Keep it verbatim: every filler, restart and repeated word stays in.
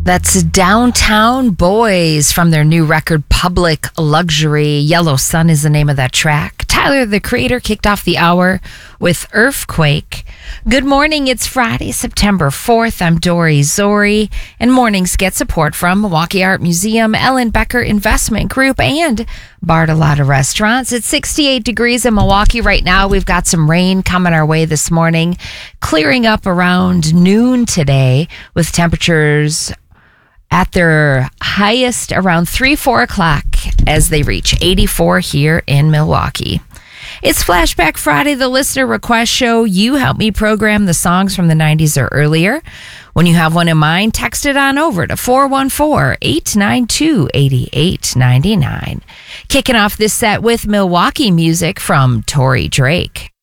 That's Downtown Boys from their new record, Public Luxury. Yellow Sun is the name of that track. Tyler, the Creator, kicked off the hour with Earthquake. Good morning. It's Friday, September fourth. I'm Dory Zori, and mornings get support from Milwaukee Art Museum, Ellen Becker Investment Group, and Bartolotta Restaurants. It's sixty-eight degrees in Milwaukee right now. We've got some rain coming our way this morning, clearing up around noon today with temperatures at their highest around three, four o'clock as they reach eighty-four here in Milwaukee. It's Flashback Friday, the listener request show. You help me program the songs from the nineties or earlier. When you have one in mind, text it on over to four one four, eight nine two, eight eight nine nine. Kicking off this set with Milwaukee music from Tori Drake.